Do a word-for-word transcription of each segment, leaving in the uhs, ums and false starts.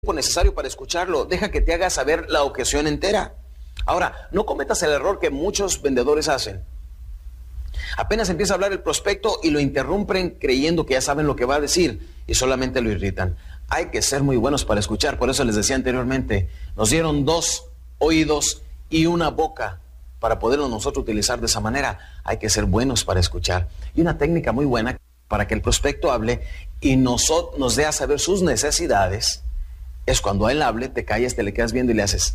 tiempo necesario para escucharlo. Deja que te haga saber la objeción entera. Ahora, no cometas el error que muchos vendedores hacen. Apenas empieza a hablar el prospecto y lo interrumpen creyendo que ya saben lo que va a decir y solamente lo irritan. Hay que ser muy buenos para escuchar. Por eso les decía anteriormente, nos dieron dos oídos y una boca para poderlo nosotros utilizar de esa manera. Hay que ser buenos para escuchar. Y una técnica muy buena para que el prospecto hable y nos, nos dé a saber sus necesidades es cuando él hable, te callas, te le quedas viendo y le haces.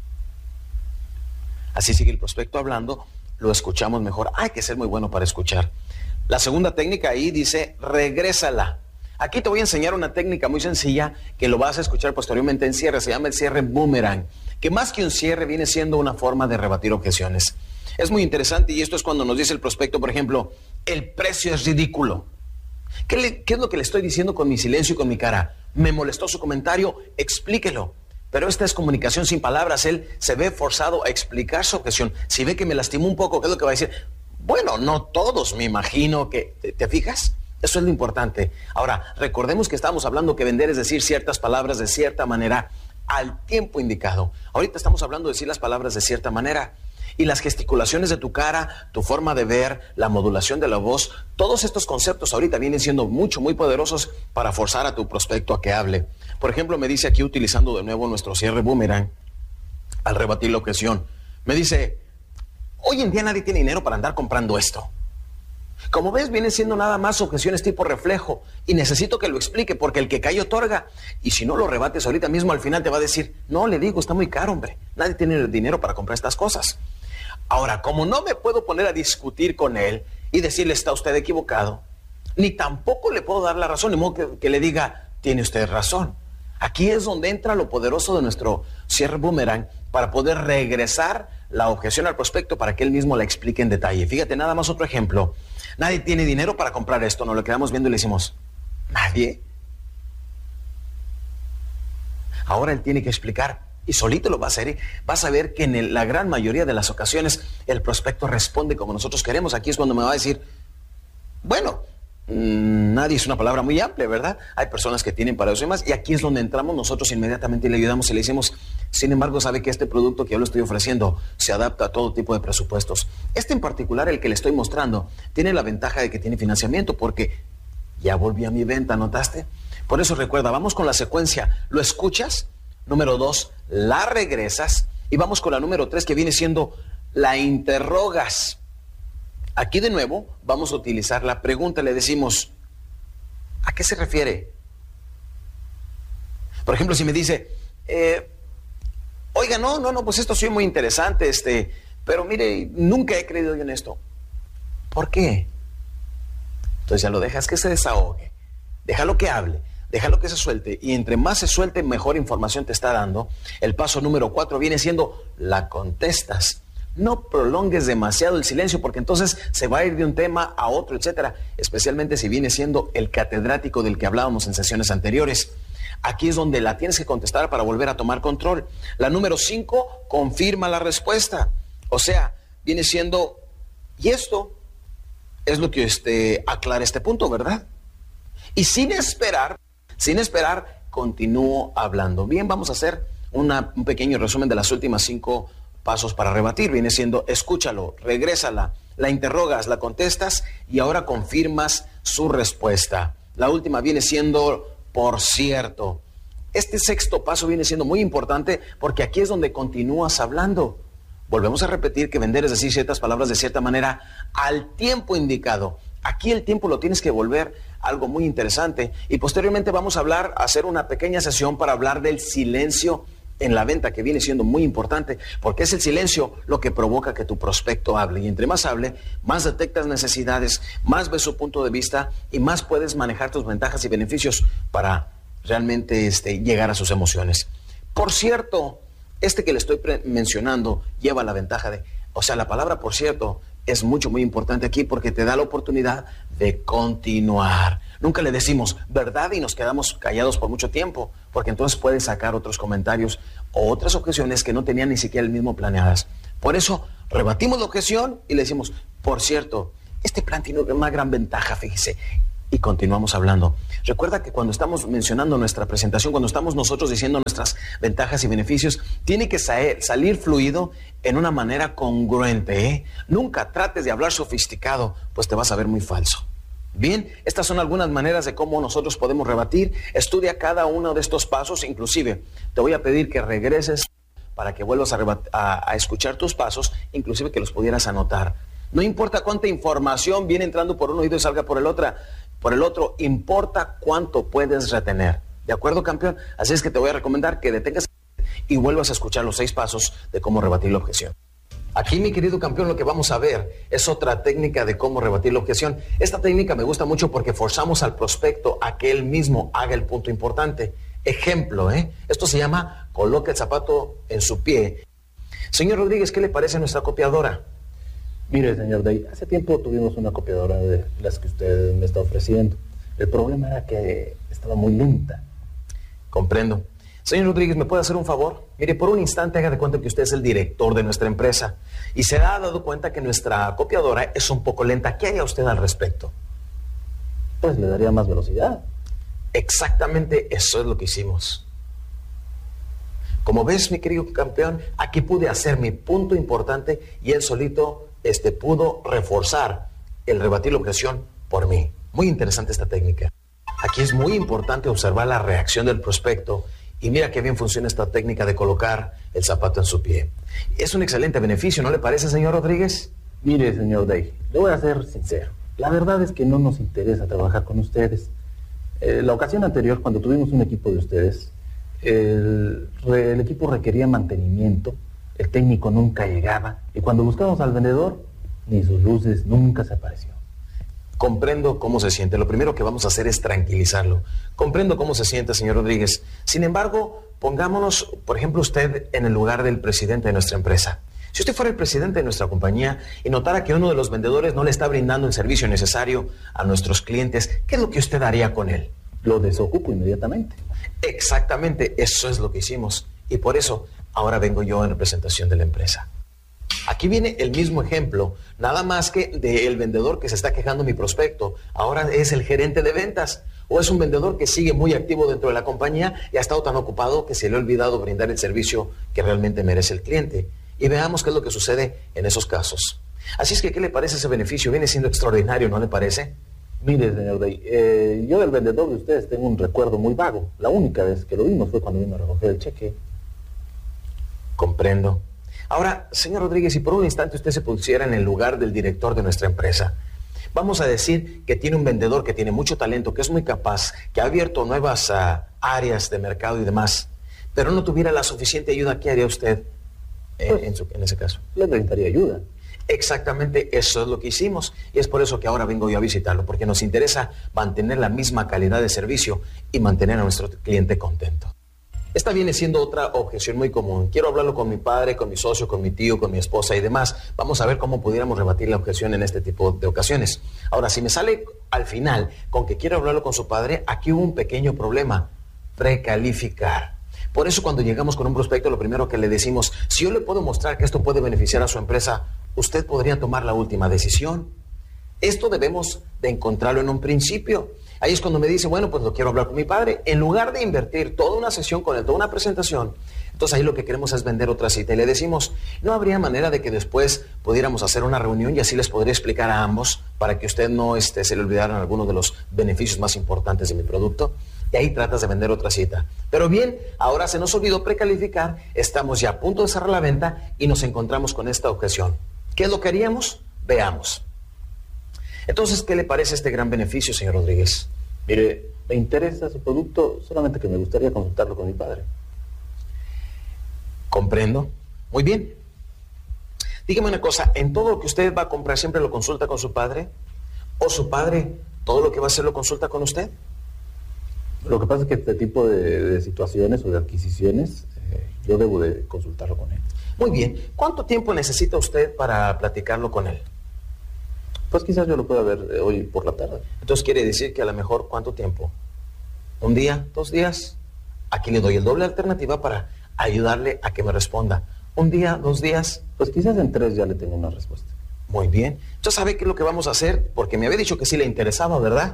Así sigue el prospecto hablando, lo escuchamos mejor. Hay que ser muy bueno para escuchar. La segunda técnica ahí dice, regrésala. Aquí te voy a enseñar una técnica muy sencilla que lo vas a escuchar posteriormente en cierre. Se llama el cierre boomerang, que más que un cierre viene siendo una forma de rebatir objeciones. Es muy interesante y esto es cuando nos dice el prospecto, por ejemplo, el precio es ridículo. ¿Qué, le, ¿Qué es lo que le estoy diciendo con mi silencio y con mi cara? ¿Me molestó su comentario? Explíquelo. Pero esta es comunicación sin palabras. Él se ve forzado a explicar su objeción. Si ve que me lastimó un poco, ¿qué es lo que va a decir? Bueno, no todos, me imagino que... ¿Te, te fijas? Eso es lo importante. Ahora, recordemos que estamos hablando que vender es decir ciertas palabras de cierta manera al tiempo indicado. Ahorita estamos hablando de decir las palabras de cierta manera. Y las gesticulaciones de tu cara, tu forma de ver, la modulación de la voz, todos estos conceptos ahorita vienen siendo mucho, muy poderosos para forzar a tu prospecto a que hable. Por ejemplo, me dice aquí, utilizando de nuevo nuestro cierre boomerang, al rebatir la objeción, me dice, hoy en día nadie tiene dinero para andar comprando esto. Como ves, vienen siendo nada más objeciones tipo reflejo y necesito que lo explique porque el que cae otorga. Y si no lo rebates ahorita mismo, al final te va a decir, no, le digo, está muy caro, hombre. Nadie tiene dinero para comprar estas cosas. Ahora, como no me puedo poner a discutir con él y decirle, está usted equivocado, ni tampoco le puedo dar la razón, ni modo que, que le diga, tiene usted razón. Aquí es donde entra lo poderoso de nuestro cierre boomerang para poder regresar la objeción al prospecto para que él mismo la explique en detalle. Fíjate, nada más otro ejemplo. Nadie tiene dinero para comprar esto. Nos lo quedamos viendo y le decimos, ¿nadie? Ahora él tiene que explicar y solito lo va a hacer. Vas a ver que en el, la gran mayoría de las ocasiones el prospecto responde como nosotros queremos. Aquí es cuando me va a decir, bueno, mmm, nadie es una palabra muy amplia, ¿verdad? Hay personas que tienen para eso y más. Y aquí es donde entramos nosotros inmediatamente y le ayudamos y le decimos, sin embargo, sabe que este producto que yo le estoy ofreciendo se adapta a todo tipo de presupuestos. Este en particular, el que le estoy mostrando, tiene la ventaja de que tiene financiamiento porque ya volví a mi venta, ¿notaste? Por eso recuerda, vamos con la secuencia. ¿Lo escuchas? Número dos, la regresas. Y vamos con la número tres, que viene siendo la interrogas. Aquí de nuevo vamos a utilizar la pregunta. Le decimos, ¿a qué se refiere? Por ejemplo, si me dice, eh, oiga, no, no, no, pues esto sí es muy interesante, este, pero mire, nunca he creído yo en esto. ¿Por qué? Entonces ya lo dejas que se desahogue. Déjalo que hable. Déjalo que se suelte y entre más se suelte, mejor información te está dando. El paso número cuatro viene siendo la contestas. No prolongues demasiado el silencio porque entonces se va a ir de un tema a otro, etcétera. Especialmente si viene siendo el catedrático del que hablábamos en sesiones anteriores. Aquí es donde la tienes que contestar para volver a tomar control. La número cinco, confirma la respuesta. O sea, viene siendo, y esto es lo que este, aclara este punto, ¿verdad? Y sin esperar, sin esperar, continúo hablando. Bien, vamos a hacer una, un pequeño resumen de las últimas cinco pasos para rebatir. Viene siendo, escúchalo, regrésala, la interrogas, la contestas y ahora confirmas su respuesta. La última viene siendo, por cierto. Este sexto paso viene siendo muy importante porque aquí es donde continúas hablando. Volvemos a repetir que vender es decir ciertas palabras de cierta manera al tiempo indicado. Aquí el tiempo lo tienes que volver algo muy interesante. Y posteriormente vamos a hablar, a hacer una pequeña sesión para hablar del silencio en la venta, que viene siendo muy importante, porque es el silencio lo que provoca que tu prospecto hable. Y entre más hable, más detectas necesidades, más ves su punto de vista y más puedes manejar tus ventajas y beneficios para realmente este, llegar a sus emociones. Por cierto, este que le estoy mencionando lleva la ventaja de, o sea, la palabra por cierto es mucho, muy importante aquí porque te da la oportunidad de continuar. Nunca le decimos verdad y nos quedamos callados por mucho tiempo, porque entonces puedes sacar otros comentarios o otras objeciones que no tenían ni siquiera el mismo planeadas. Por eso rebatimos la objeción y le decimos, por cierto, este plan tiene una gran ventaja, fíjese. y continuamos hablando. Recuerda que cuando estamos mencionando nuestra presentación, cuando estamos nosotros diciendo nuestras ventajas y beneficios, tiene que sa- salir fluido en una manera congruente, ¿eh? Nunca trates de hablar sofisticado, pues te vas a ver muy falso. Bien, estas son algunas maneras de cómo nosotros podemos rebatir. Estudia cada uno de estos pasos, inclusive te voy a pedir que regreses para que vuelvas a, rebat- a, a escuchar tus pasos, inclusive que los pudieras anotar. No importa cuánta información viene entrando por un oído y salga por el otro, por el otro, importa cuánto puedes retener. ¿De acuerdo, campeón? Así es que te voy a recomendar que detengas y vuelvas a escuchar los seis pasos de cómo rebatir la objeción. Aquí, mi querido campeón, lo que vamos a ver es otra técnica de cómo rebatir la objeción. Esta técnica me gusta mucho porque forzamos al prospecto a que él mismo haga el punto importante. Ejemplo, ¿eh? Esto se llama coloca el zapato en su pie. Señor Rodríguez, ¿qué le parece a nuestra copiadora? Mire, señor Day, hace tiempo tuvimos una copiadora de las que usted me está ofreciendo. El problema era que estaba muy lenta. Comprendo. Señor Rodríguez, ¿me puede hacer un favor? Mire, por un instante haga de cuenta que usted es el director de nuestra empresa y se ha dado cuenta que nuestra copiadora es un poco lenta. ¿Qué haría usted al respecto? Pues le daría más velocidad. Exactamente eso es lo que hicimos. Como ves, mi querido campeón, aquí pude hacer mi punto importante y él solito este, pudo reforzar el rebatir la objeción por mí. Muy interesante esta técnica. Aquí es muy importante observar la reacción del prospecto y mira qué bien funciona esta técnica de colocar el zapato en su pie. Es un excelente beneficio, ¿no le parece, señor Rodríguez? Mire, señor Day, le voy a ser sincero. La verdad es que no nos interesa trabajar con ustedes. Eh, la ocasión anterior, cuando tuvimos un equipo de ustedes, el, re, el equipo requería mantenimiento, el técnico nunca llegaba y cuando buscamos al vendedor, ni sus luces nunca se apareció. Comprendo cómo se siente. Lo primero que vamos a hacer es tranquilizarlo. Comprendo cómo se siente, señor Rodríguez. Sin embargo, pongámonos, por ejemplo, usted en el lugar del presidente de nuestra empresa. Si usted fuera el presidente de nuestra compañía y notara que uno de los vendedores no le está brindando el servicio necesario a nuestros clientes, ¿qué es lo que usted haría con él? Lo desocupo inmediatamente. Exactamente, eso es lo que hicimos. Y por eso, ahora vengo yo en representación de la empresa. Aquí viene el mismo ejemplo, nada más que del vendedor que se está quejando mi prospecto. Ahora es el gerente de ventas o es un vendedor que sigue muy activo dentro de la compañía y ha estado tan ocupado que se le ha olvidado brindar el servicio que realmente merece el cliente. Y veamos qué es lo que sucede en esos casos. Así es que, ¿qué le parece ese beneficio? Viene siendo extraordinario, ¿no le parece? Mire, señor Day, eh, yo del vendedor de ustedes tengo un recuerdo muy vago. La única vez que lo vimos fue cuando vino a recoger el cheque. Comprendo. Ahora, señor Rodríguez, si por un instante usted se pusiera en el lugar del director de nuestra empresa, vamos a decir que tiene un vendedor que tiene mucho talento, que es muy capaz, que ha abierto nuevas uh, áreas de mercado y demás, pero no tuviera la suficiente ayuda, ¿qué haría usted eh, pues, en, su, en ese caso? Le necesitaría ayuda. Exactamente eso es lo que hicimos y es por eso que ahora vengo yo a visitarlo, porque nos interesa mantener la misma calidad de servicio y mantener a nuestro cliente contento. Esta viene siendo otra objeción muy común. Quiero hablarlo con mi padre, con mi socio, con mi tío, con mi esposa y demás. Vamos a ver cómo pudiéramos rebatir la objeción en este tipo de ocasiones. Ahora, si me sale al final con que quiero hablarlo con su padre, aquí hubo un pequeño problema. Precalificar. Por eso cuando llegamos con un prospecto, lo primero que le decimos, si yo le puedo mostrar que esto puede beneficiar a su empresa, usted podría tomar la última decisión. Esto debemos de encontrarlo en un principio. Ahí es cuando me dice, bueno, pues lo quiero hablar con mi padre. En lugar de invertir toda una sesión con él, toda una presentación, entonces ahí lo que queremos es vender otra cita. Y le decimos, ¿no habría manera de que después pudiéramos hacer una reunión y así les podría explicar a ambos para que usted no este, se le olvidaran algunos de los beneficios más importantes de mi producto? Y ahí tratas de vender otra cita. Pero bien, ahora se nos olvidó precalificar, estamos ya a punto de cerrar la venta y nos encontramos con esta objeción. ¿Qué es lo que haríamos? Veamos. Entonces, ¿qué le parece este gran beneficio, señor Rodríguez? Mire, me interesa su producto, solamente que me gustaría consultarlo con mi padre. Comprendo. Muy bien. Dígame una cosa, ¿en todo lo que usted va a comprar siempre lo consulta con su padre? ¿O su padre todo lo que va a hacer lo consulta con usted? Lo que pasa es que este tipo de, de situaciones o de adquisiciones, eh, yo debo de consultarlo con él. Muy bien. ¿Cuánto tiempo necesita usted para platicarlo con él? Pues quizás yo lo pueda ver eh, hoy por la tarde. Entonces quiere decir que a lo mejor, ¿cuánto tiempo? ¿Un día? ¿Dos días? Aquí le doy el doble alternativa para ayudarle a que me responda. ¿Un día? ¿Dos días? Pues quizás en tres ya le tengo una respuesta. Muy bien. ¿Usted sabe qué es lo que vamos a hacer? Porque me había dicho que sí le interesaba, ¿verdad?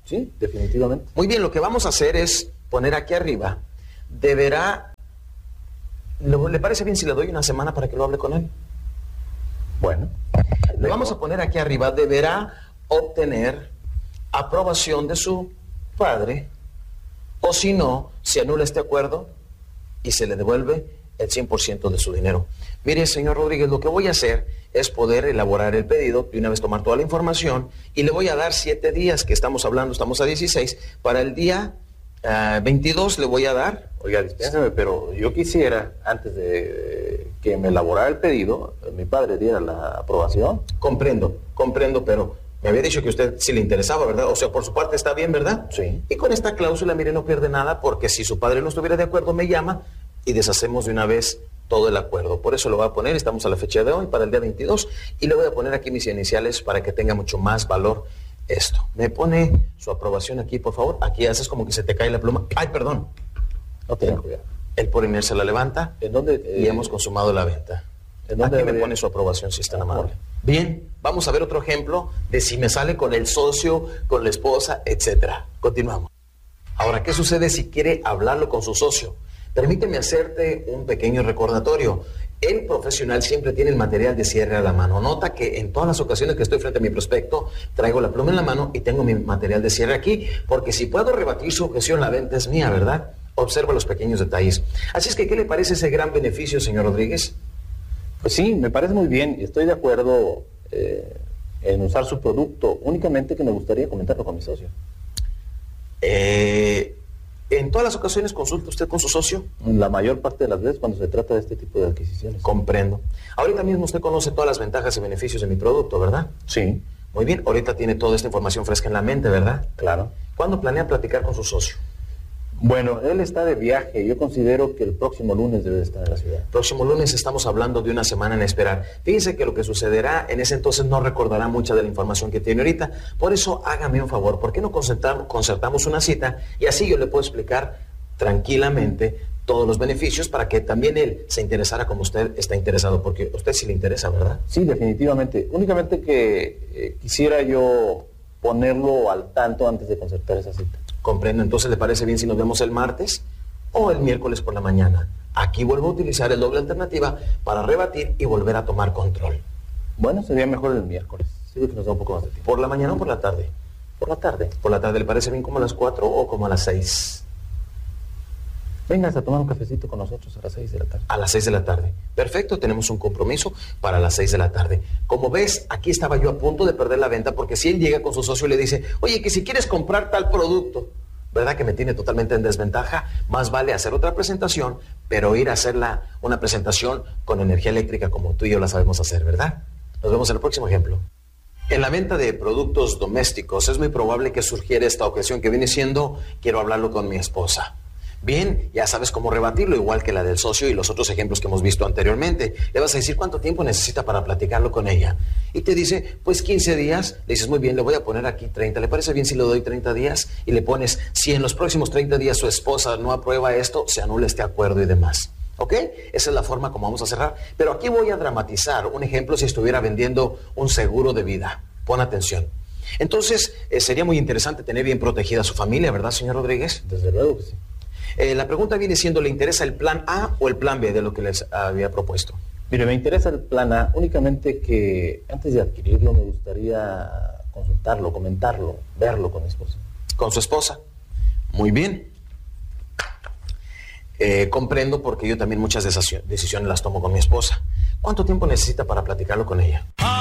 Sí, definitivamente. Muy bien, lo que vamos a hacer es poner aquí arriba, deberá, ¿le, le parece bien si le doy una semana para que lo hable con él? Bueno. Le vamos a poner aquí arriba, deberá obtener aprobación de su padre, o si no, se anula este acuerdo y se le devuelve el cien por ciento de su dinero. Mire, señor Rodríguez, lo que voy a hacer es poder elaborar el pedido, de una vez tomar toda la información, y le voy a dar siete días, que estamos hablando, estamos a dieciséis, para el día uh, veintidós le voy a dar. Oiga, dispénseme, pero yo quisiera, antes de que me elaborara el pedido, mi padre diera la aprobación. Comprendo, comprendo, pero me había dicho que a usted sí le interesaba, ¿verdad? O sea, por su parte está bien, ¿verdad? Sí. Y con esta cláusula, mire, no pierde nada, porque si su padre no estuviera de acuerdo, me llama y deshacemos de una vez todo el acuerdo. Por eso lo voy a poner, estamos a la fecha de hoy, para el día veintidós, y le voy a poner aquí mis iniciales para que tenga mucho más valor esto. Me pone su aprobación aquí, por favor. Aquí haces como que se te cae la pluma. ¡Ay, perdón! No tenga cuidado. Él por inercia la levanta. ¿En dónde? Eh, y hemos consumado la venta. ¿En dónde aquí me debería? pone su aprobación, si es tan Ah, amable. bueno. Bien, vamos a ver otro ejemplo de si me sale con el socio, con la esposa, etcétera. Continuamos. Ahora, ¿qué sucede si quiere hablarlo con su socio? Permíteme hacerte un pequeño recordatorio. El profesional siempre tiene el material de cierre a la mano. Nota que en todas las ocasiones que estoy frente a mi prospecto, traigo la pluma en la mano y tengo mi material de cierre aquí, porque si puedo rebatir su objeción, la venta es mía, ¿verdad? Observa los pequeños detalles. Así es que, ¿qué le parece ese gran beneficio, señor Rodríguez? Pues sí, me parece muy bien. Estoy de acuerdo eh, en usar su producto. Únicamente que me gustaría comentarlo con mi socio. Eh... ¿En todas las ocasiones consulta usted con su socio? La mayor parte de las veces cuando se trata de este tipo de adquisiciones. Comprendo. Ahorita mismo usted conoce todas las ventajas y beneficios de mi producto, ¿verdad? Sí. Muy bien, ahorita tiene toda esta información fresca en la mente, ¿verdad? Claro. ¿Cuándo planea platicar con su socio? Bueno, él está de viaje. Yo considero que el próximo lunes debe de estar en la ciudad. Próximo lunes estamos hablando de una semana en esperar. Fíjense que lo que sucederá en ese entonces no recordará mucha de la información que tiene ahorita. Por eso hágame un favor, ¿por qué no concertamos, concertamos una cita? Y así yo le puedo explicar tranquilamente todos los beneficios para que también él se interesara como usted está interesado, porque a usted sí le interesa, ¿verdad? Sí, definitivamente. Únicamente que eh, quisiera yo ponerlo al tanto antes de concertar esa cita. Comprendo, entonces ¿le parece bien si nos vemos el martes o el miércoles por la mañana? Aquí vuelvo a utilizar el doble alternativa para rebatir y volver a tomar control. Bueno, sería mejor el miércoles. Sí, que nos da un poco más de tiempo. ¿Por la mañana o por la tarde? Por la tarde. ¿Por la tarde le parece bien como a las cuatro o como a las seis? Vengas a tomar un cafecito con nosotros a las seis de la tarde. A las seis de la tarde. Perfecto, tenemos un compromiso para las seis de la tarde. Como ves, aquí estaba yo a punto de perder la venta porque si él llega con su socio y le dice, oye, que si quieres comprar tal producto, ¿verdad que me tiene totalmente en desventaja? Más vale hacer otra presentación, pero ir a hacerla una presentación con energía eléctrica como tú y yo la sabemos hacer, ¿verdad? Nos vemos en el próximo ejemplo. En la venta de productos domésticos es muy probable que surgiera esta objeción que viene siendo, quiero hablarlo con mi esposa. Bien, ya sabes cómo rebatirlo, igual que la del socio y los otros ejemplos que hemos visto anteriormente. Le vas a decir cuánto tiempo necesita para platicarlo con ella. Y te dice, pues quince días. Le dices, muy bien, le voy a poner aquí treinta. ¿Le parece bien si le doy treinta días? Y le pones, si en los próximos treinta días su esposa no aprueba esto, se anula este acuerdo y demás. ¿Ok? Esa es la forma como vamos a cerrar. Pero aquí voy a dramatizar un ejemplo si estuviera vendiendo un seguro de vida. Pon atención. Entonces, eh, sería muy interesante tener bien protegida a su familia, ¿verdad, señor Rodríguez? Desde luego que sí. Eh, la pregunta viene siendo, ¿le interesa el plan A o el plan B de lo que les había propuesto? Mire, me interesa el plan A, únicamente que antes de adquirirlo me gustaría consultarlo, comentarlo, verlo con mi esposa. ¿Con su esposa? Muy bien. Eh, comprendo porque yo también muchas de esas decisiones las tomo con mi esposa. ¿Cuánto tiempo necesita para platicarlo con ella?